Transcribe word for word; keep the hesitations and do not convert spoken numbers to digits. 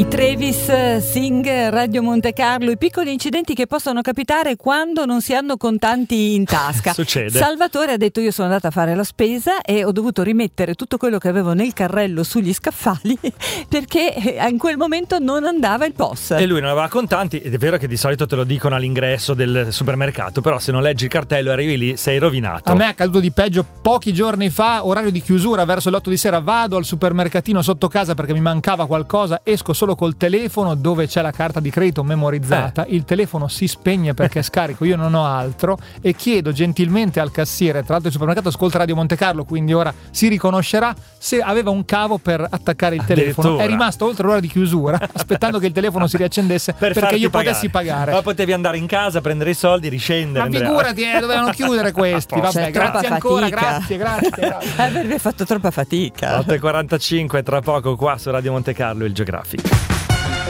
Travis Sing, Radio Monte Carlo, i piccoli incidenti che possono capitare quando non si hanno contanti in tasca. Succede. Salvatore ha detto: io sono andata a fare la spesa e ho dovuto rimettere tutto quello che avevo nel carrello sugli scaffali perché in quel momento non andava il P O S. E lui non aveva contanti, ed è vero che di solito te lo dicono all'ingresso del supermercato, però se non leggi il cartello e arrivi lì sei rovinato. A me è accaduto di peggio pochi giorni fa, orario di chiusura, verso le otto di sera, vado al supermercatino sotto casa perché mi mancava qualcosa, esco solo col telefono dove c'è la carta di credito memorizzata, eh. il telefono si spegne perché è scarico, io non ho altro, e chiedo gentilmente al cassiere, tra l'altro il supermercato ascolta Radio Monte Carlo, quindi ora si riconoscerà, se aveva un cavo per attaccare il telefono. È rimasto oltre l'ora di chiusura aspettando che il telefono si riaccendesse per perché io pagare. potessi pagare. Ma potevi andare in casa, prendere i soldi, riscendere. Ma figurati, eh, dovevano chiudere questi. Vabbè, C'è grazie ancora, fatica. grazie, grazie. grazie. Avrebbe fatto troppa fatica. otto e quarantacinque, tra poco qua su Radio Monte Carlo, il Geographic.